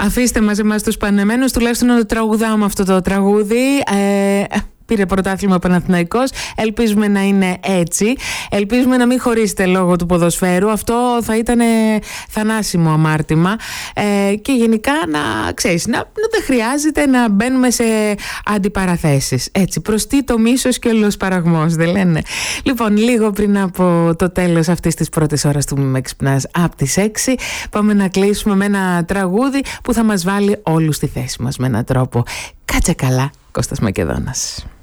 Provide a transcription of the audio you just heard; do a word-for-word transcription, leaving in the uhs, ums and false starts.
Αφήστε μας εμάς τους πανεμένους, τουλάχιστον να το τραγουδάμε αυτό το τραγούδι. Ε, πήρε πρωτάθλημα ο Παναθηναϊκός. Ελπίζουμε να είναι έτσι. Ελπίζουμε να μην χωρίσετε λόγω του ποδοσφαίρου. Αυτό θα ήταν θανάσιμο αμάρτημα. Ε, και γενικά να ξέρεις, να, να δεν χρειάζεται να μπαίνουμε σε αντιπαραθέσεις. Έτσι, προς τι το μίσος και όλος παραγμός, δεν λένε. Λοιπόν, λίγο πριν από το τέλος αυτής της πρώτης ώρας του Μη με ξυπνάς από τις έξι, πάμε να κλείσουμε με ένα τραγούδι που θα μας βάλει όλους στη θέση μας με έναν τρόπο. Κάτσε καλά, Κώστας Μακεδόνας.